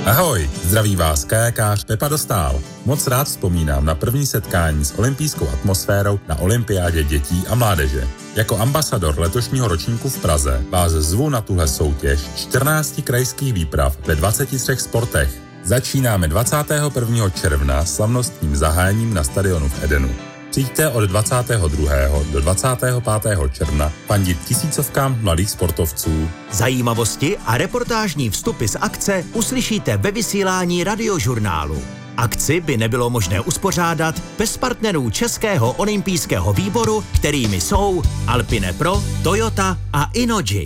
Ahoj, zdraví vás kajakář Pepa Dostál. Moc rád vzpomínám na první setkání s olympijskou atmosférou na olympiádě dětí a mládeže. Jako ambasador letošního ročníku v Praze vás zvu na tuhle soutěž 14 krajských výprav ve 23 sportech. Začínáme 21. června slavnostním zahájením na stadionu v Edenu. Přijďte od 22. do 25. června fandit tisícovkám mladých sportovců. Zajímavosti a reportážní vstupy z akce uslyšíte ve vysílání Radiožurnálu. Akci by nebylo možné uspořádat bez partnerů Českého olympijského výboru, kterými jsou Alpine Pro, Toyota a Innogy.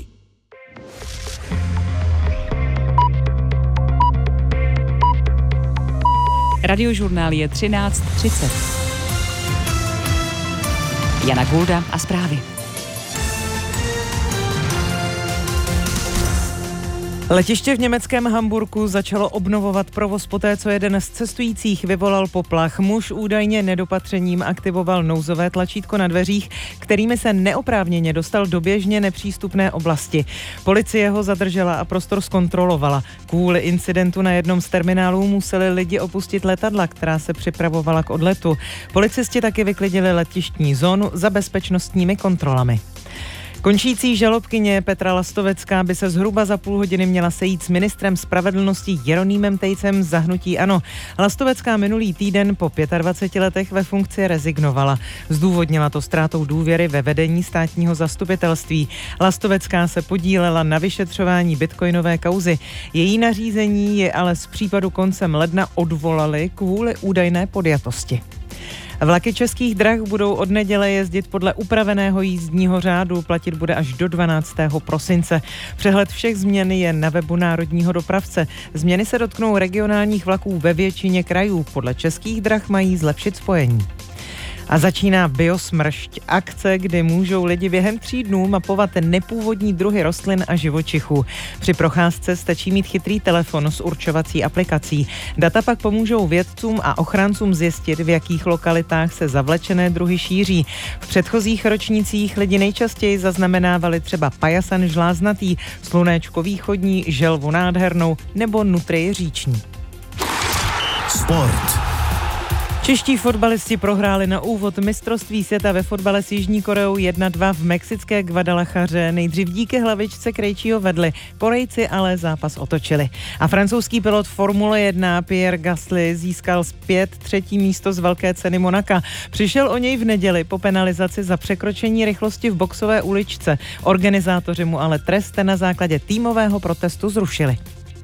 Radiožurnál je 13:30. Jana Gulda a zprávy. Letiště v německém Hamburku začalo obnovovat provoz poté, co jeden z cestujících vyvolal poplach. Muž údajně nedopatřením aktivoval nouzové tlačítko na dveřích, kterými se neoprávněně dostal do běžně nepřístupné oblasti. Policie ho zadržela a prostor zkontrolovala. Kvůli incidentu na jednom z terminálů museli lidi opustit letadla, která se připravovala k odletu. Policisti taky vyklidili letištní zónu za bezpečnostními kontrolami. Končící žalobkyně Petra Lastovecká by se zhruba za půl hodiny měla sejít s ministrem spravedlnosti Jeronýmem Tejcem za hnutí ANO. Lastovecká minulý týden po 25 letech ve funkci rezignovala. Zdůvodnila to ztrátou důvěry ve vedení státního zastupitelství. Lastovecká se podílela na vyšetřování bitcoinové kauzy. Její nařízení je ale z případu koncem ledna odvolali kvůli údajné podjatosti. Vlaky Českých drah budou od neděle jezdit podle upraveného jízdního řádu, platit bude až do 12. prosince. Přehled všech změn je na webu Národního dopravce. Změny se dotknou regionálních vlaků ve většině krajů. Podle Českých drah mají zlepšit spojení. A začíná Biosmršť, akce, kdy můžou lidi během 3 dnů mapovat nepůvodní druhy rostlin a živočichů. Při procházce stačí mít chytrý telefon s určovací aplikací. Data pak pomůžou vědcům a ochráncům zjistit, v jakých lokalitách se zavlečené druhy šíří. V předchozích ročnících lidi nejčastěji zaznamenávali třeba pajasan žláznatý, slunéčko východní, želvu nádhernou nebo nutrii říční. Sport. Čeští fotbalisti prohráli na úvod mistrovství světa ve fotbale s Jižní Koreou 1-2 v mexické Guadalajaře. Nejdřív díky hlavičce Krejčího vedli, Korejci ale zápas otočili. A francouzský pilot Formule 1 Pierre Gasly získal zpět 3. místo z velké ceny Monaka. Přišel o něj v neděli po penalizaci za překročení rychlosti v boxové uličce. Organizátoři mu ale trest na základě týmového protestu zrušili.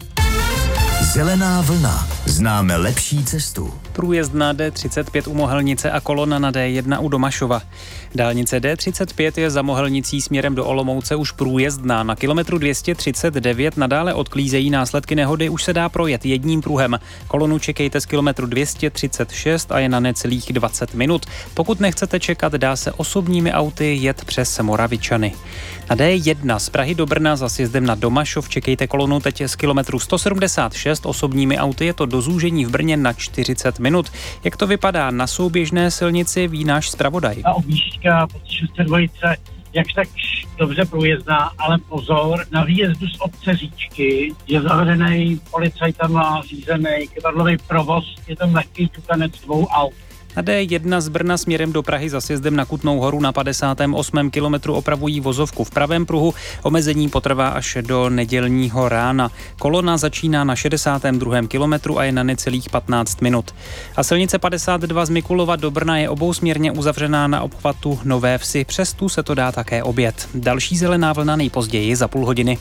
Zelená vlna. Známe lepší cestu. Průjezd na D35 u Mohelnice a kolona na D1 u Domašova. Dálnice D35 je za Mohelnicí směrem do Olomouce už průjezdná. Na kilometru 239 nadále odklízejí následky nehody, už se dá projet jedním pruhem. Kolonu čekejte z kilometru 236 a je na necelých 20 minut. Pokud nechcete čekat, dá se osobními auty jet přes Moravičany. Na D1 z Prahy do Brna za sjezdem na Domašov čekejte kolonu teď z kilometru 176 osobními auty, je to do zúžení v Brně na 40 minut. Jak to vypadá na souběžné silnici, ví náš zpravodaj. Ta objížďka po 602 jakž tak dobře průjezdná, ale pozor, na výjezdu z obce Říčky je zavřený policajtama řízený kyvadlový provoz, je tam lehký ťukanec 2 aut. Na D1 z Brna směrem do Prahy za sjezdem na Kutnou Horu na 58. kilometru opravují vozovku v pravém pruhu. Omezení potrvá až do nedělního rána. Kolona začíná na 62. kilometru a je na necelých 15 minut. A silnice 52 z Mikulova do Brna je obousměrně uzavřená na obchvatu Nové Vsi. Přes tu se to dá také objet. Další zelená vlna nejpozději za půl hodiny.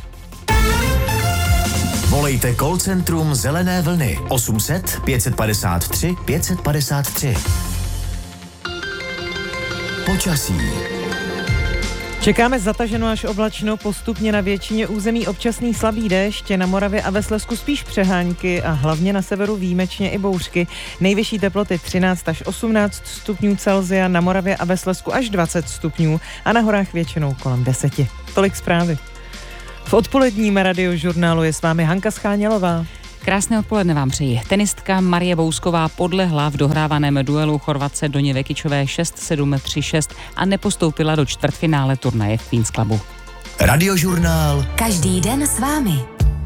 Volejte call centrum Zelené vlny 800 553 553. Počasí. Čekáme zataženo až oblačno, postupně na většině území občasný slabý déšť, na Moravě a ve Slezsku spíš přehánky a hlavně na severu výjimečně i bouřky. Nejvyšší teploty 13 až 18 stupňů Celsia, na Moravě a ve Slezsku až 20 stupňů a na horách většinou kolem 10. Tolik zprávy. V odpoledním Radiožurnálu je s vámi Hanka Schánělová. Krásné odpoledne vám přeji. Tenistka Marie Bousková podlehla v dohrávaném duelu Chorvatce Doně Vekičové 6-7, 3-6 a nepostoupila do čtvrtfinále turnaje v Queen's Clubu. Radiožurnál. Každý den s vámi.